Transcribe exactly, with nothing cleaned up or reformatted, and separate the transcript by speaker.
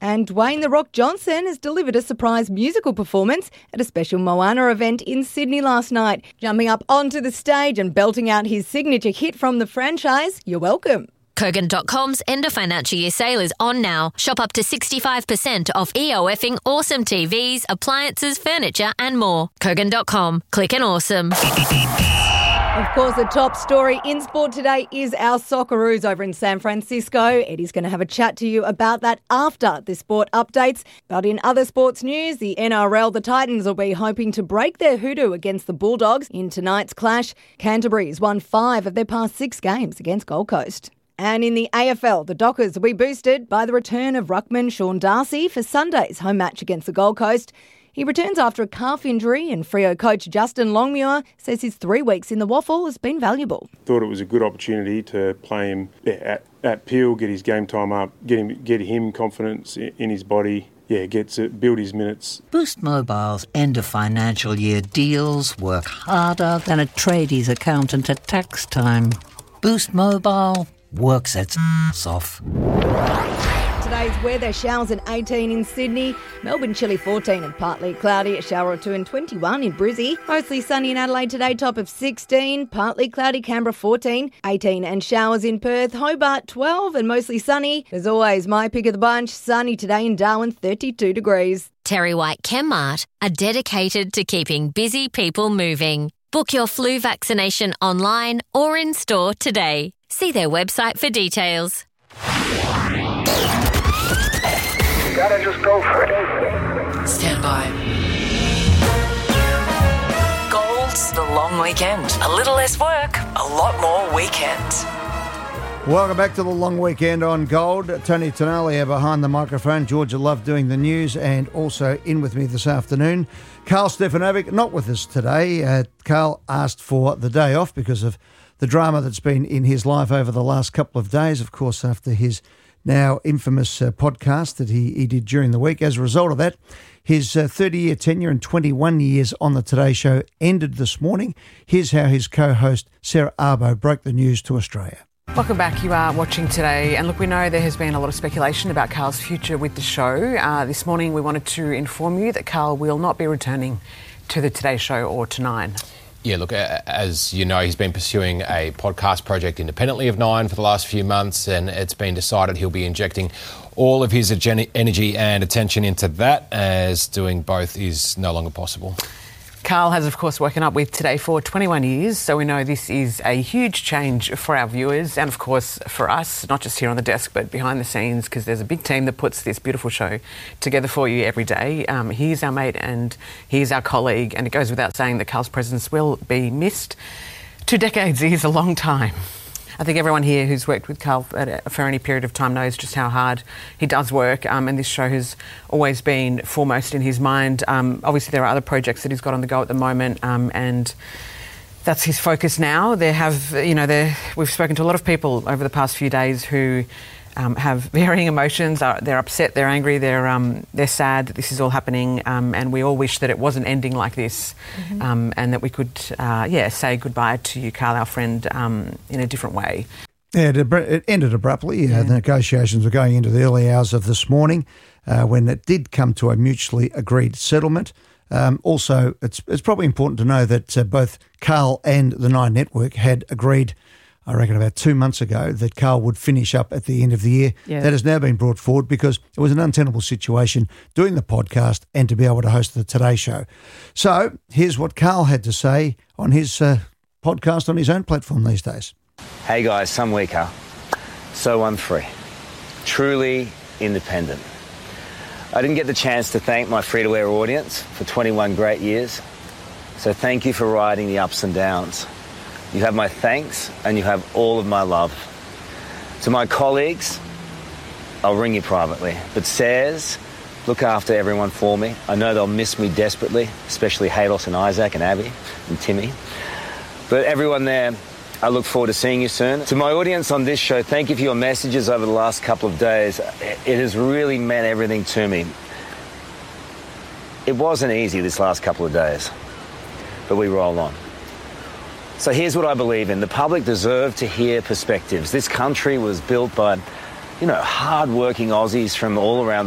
Speaker 1: And Dwayne "The Rock" Johnson has delivered a surprise musical performance at a special Moana event in Sydney last night, jumping up onto the stage and belting out his signature hit from the franchise, You're Welcome.
Speaker 2: Kogan dot com's end of financial year sale is on now. Shop up to sixty-five percent off EOFing awesome T Vs, appliances, furniture and more. Kogan dot com. Click and awesome.
Speaker 1: Of course, the top story in sport today is our Socceroos over in San Francisco. Eddie's going to have a chat to you about that after the sport updates. But in other sports news, the N R L, the Titans will be hoping to break their hoodoo against the Bulldogs in tonight's clash. Canterbury's won five of their past six games against Gold Coast. And in the A F L, the Dockers will be boosted by the return of ruckman Sean Darcy for Sunday's home match against the Gold Coast. He returns after a calf injury, and Freo coach Justin Longmuir says his three weeks in the waffle has been valuable.
Speaker 3: Thought it was a good opportunity to play him at, at Peel, get his game time up, get him get him confidence in his body. Yeah, get to build his minutes.
Speaker 4: Boost Mobile's end of financial year deals work harder than a tradies accountant at tax time. Boost Mobile works its ass off.
Speaker 1: Today's weather: showers at eighteen in Sydney, Melbourne chilly fourteen and partly cloudy, a shower or two and twenty-one in Brizzy. Mostly sunny in Adelaide today, top of sixteen, partly cloudy Canberra fourteen, eighteen and showers in Perth, Hobart twelve and mostly sunny. As always, my pick of the bunch, sunny today in Darwin, thirty-two degrees.
Speaker 2: Terry White Chemmart are dedicated to keeping busy people moving. Book your flu vaccination online or in store today. See their website for details.
Speaker 5: You gotta just go for it.
Speaker 6: Stand by. Gold's the long weekend. A little less work, a lot more weekend.
Speaker 7: Welcome back to the long weekend on Gold. Tony Tonali behind the microphone. Georgia Love doing the news, and also in with me this afternoon, Carl Stefanovic, not with us today. Uh, Carl asked for the day off because of the drama that's been in his life over the last couple of days, of course, after his now infamous uh, podcast that he, he did during the week. As a result of that, his uh, thirty-year tenure and twenty-one years on the Today Show ended this morning. Here's how his co-host Sarah Arbo broke the news to Australia.
Speaker 8: Welcome back. You are watching Today. And look, we know there has been a lot of speculation about Carl's future with the show. Uh, this morning we wanted to inform you that Carl will not be returning to the Today Show or to Nine.
Speaker 9: Yeah, look, as you know, he's been pursuing a podcast project independently of Nine for the last few months, and it's been decided he'll be injecting all of his energy and attention into that, as doing both is no longer possible.
Speaker 8: Carl has, of course, woken up with Today for twenty-one years, so we know this is a huge change for our viewers and, of course, for us, not just here on the desk but behind the scenes, because there's a big team that puts this beautiful show together for you every day. Um, he's our mate and he's our colleague, and it goes without saying that Carl's presence will be missed. Two decades is a long time. I think everyone here who's worked with Carl for any period of time knows just how hard he does work, um, and this show has always been foremost in his mind. Um, obviously, there are other projects that he's got on the go at the moment, um, and that's his focus now. There have, you know, there we've spoken to a lot of people over the past few days who um, have varying emotions. They're upset, they're angry, they're um, they're sad that this is all happening, um, and we all wish that it wasn't ending like this, mm-hmm. um, and that we could, uh, yeah, say goodbye to you, Carl, our friend, um, in a different way.
Speaker 7: Yeah, it ended abruptly. Yeah. Uh, the negotiations were going into the early hours of this morning uh, when it did come to a mutually agreed settlement. Um, also, it's it's probably important to know that uh, both Carl and the Nine Network had agreed, I reckon about two months ago, that Carl would finish up at the end of the year. Yeah. That has now been brought forward because it was an untenable situation doing the podcast and to be able to host the Today Show. So here's what Carl had to say on his uh, podcast on his own platform these days.
Speaker 10: Hey guys, some weaker. So I'm free. Truly independent. I didn't get the chance to thank my free-to-air audience for twenty-one great years. So thank you for riding the ups and downs. You have my thanks and you have all of my love. To my colleagues, I'll ring you privately. But Sares, look after everyone for me. I know they'll miss me desperately, especially Halos and Isaac and Abby and Timmy. But everyone there, I look forward to seeing you soon. To my audience on this show, thank you for your messages over the last couple of days. It has really meant everything to me. It wasn't easy this last couple of days, but we roll on. So here's what I believe in. The public deserve to hear perspectives. This country was built by, you know, hard-working Aussies from all around